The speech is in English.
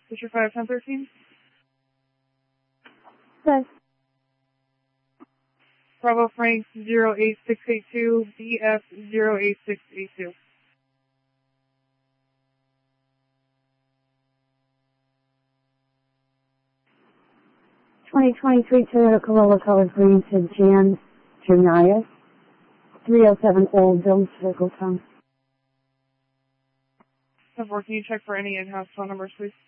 Fisher 5113? Yes. Bravo Frank 08682, BF 08682. Toyota Corolla Color Green to Jan Janias, 307 Old Bill Circle Town. Can you check for any in-house phone numbers, please?